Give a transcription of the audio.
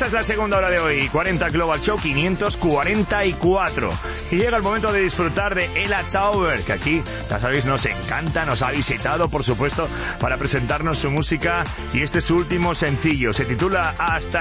Esta es la segunda hora de hoy, 40 Global Show 544. Y llega el momento de disfrutar de Ella Tauber, que aquí, ya sabéis, nos encanta, nos ha visitado, por supuesto, para presentarnos su música. Y este es su último sencillo, se titula Hasta